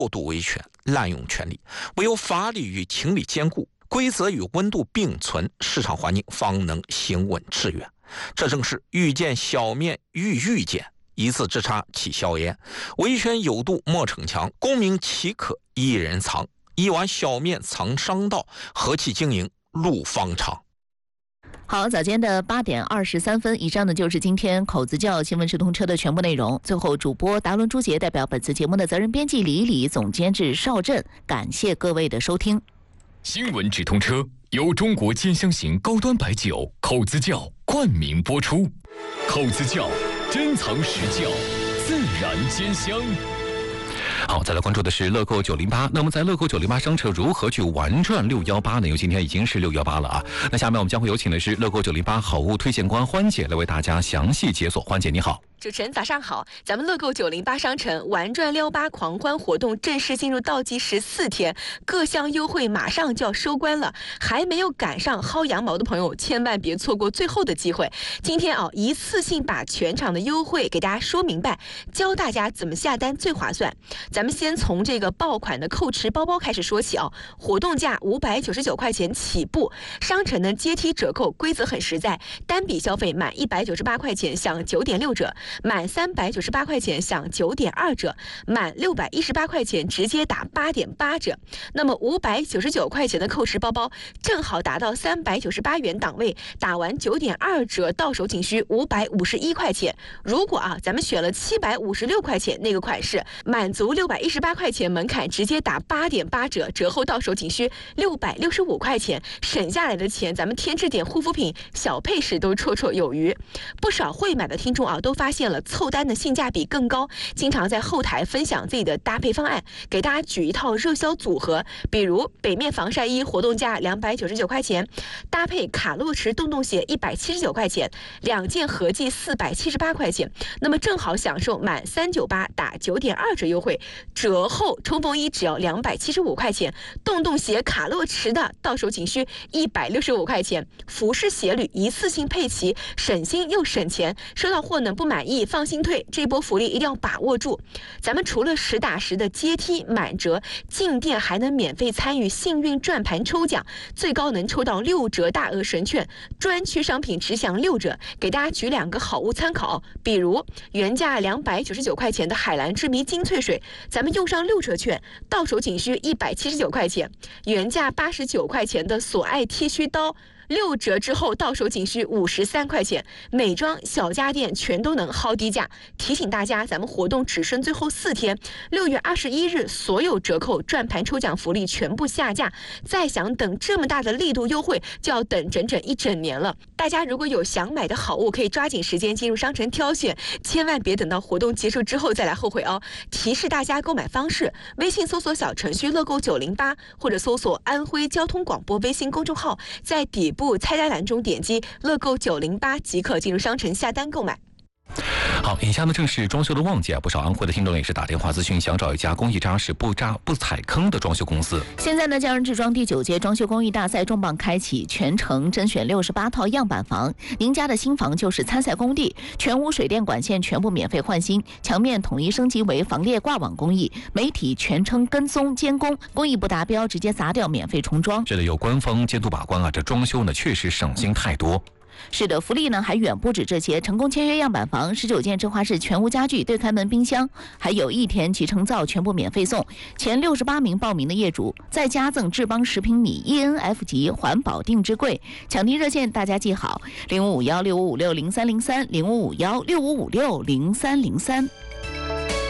过度维权、滥用权力，唯有法律与情理兼顾，规则与温度并存，市场环境方能行稳致远。这正是欲见小面欲预见，一字之差起硝烟。维权有度莫逞强，功名岂可一人藏？一碗小面藏商道，和气经营路方长。 好，早间的8点23分，以上呢就是今天口子窖新闻直通车的全部内容。最后，主播达伦朱杰代表本次节目的责任编辑李李，总监制邵震，感谢各位的收听。 新闻直通车由中国尖香型高端白酒口子窖冠名播出，口子窖珍藏实窖，自然尖香。 好，再来关注的是乐购908。那么在乐购908商城如何去玩转618呢？因为今天已经是618了啊。那下面我们将会有请的是乐购908好物推荐官欢姐来为大家详细解锁。欢姐你好。 主持人早上好，咱们乐购908商城玩转618狂欢活动正式进入倒计时4天，各项优惠马上就要收官了，还没有赶上薅羊毛的朋友千万别错过最后的机会。今天一次性把全场的优惠给大家说明白，教大家怎么下单最划算。咱们先从这个爆款的蔻驰包包开始说起活动价599块钱起步，商城的阶梯折扣规则很实在，单笔消费满198块钱享9.6折，满398块钱享9.2折，满618块钱直接打8.8折。那么599块钱的蔻驰包包正好达到398元档位，打完9.2折到手仅需551块钱。如果咱们选了756块钱那个款式，满足618块钱门槛，直接打8.8折，折后到手仅需665块钱，省下来的钱咱们添置点护肤品小配饰都绰绰有余。不少会买的听众都发现了凑单的性价比更高，经常在后台分享自己的搭配方案，给大家举一套热销组合。比如北面防晒衣活动价299块钱，搭配卡洛驰洞洞鞋179块钱，2件合计478块钱，那么正好享受满398打9.2折优惠，折后冲锋衣只要275块钱，洞洞鞋卡洛驰的到手仅需165块钱，服饰鞋履一次性配齐，省心又省钱。收到货呢不满意放心退，这波福利一定要把握住。咱们除了实打实的阶梯满折，进店还能免费参与幸运转盘抽奖，最高能抽到6折大额神券，专区商品只享6折。给大家举2个好物参考，比如原价299块钱的海蓝之谜精粹水，咱们用上6折券，到手仅需179块钱；原价89块钱的索爱剃须刀，6折之后到手仅需53块钱，美妆小家电全都能薅低价。提醒大家，咱们活动只剩最后4天，6月21日所有折扣转盘抽奖福利全部下架，再想等这么大的力度优惠，就要等整整1整年了。大家如果有想买的好物，可以抓紧时间进入商城挑选，千万别等到活动结束之后再来后悔提示大家购买方式：微信搜索小程序乐购908，或者搜索安徽交通广播微信公众号，在底部菜单栏中点击乐购908即可进入商城下单购买。 好，眼下呢正是装修的旺季不少安徽的听众也是打电话咨询，想找一家工艺扎实、不踩坑的装修公司。 现在呢，匠人制装第9届装修工艺大赛重磅开启，全程甄选68套样板房，您家的新房就是参赛工地，全屋水电管线全部免费换新，墙面统一升级为防裂挂网工艺，媒体全程跟踪监工，工艺不达标直接砸掉免费重装。 这里有官方监督把关这装修呢确实省心太多。 是的，福利呢还远不止这些，成功签约样板房19件振华式全屋家具、对开门冰箱，还有1田集成灶全部免费送。前68名报名的业主再加赠智邦10平米 ENF 级环保定制柜。抢订热线大家记好：055165560303，055165560303。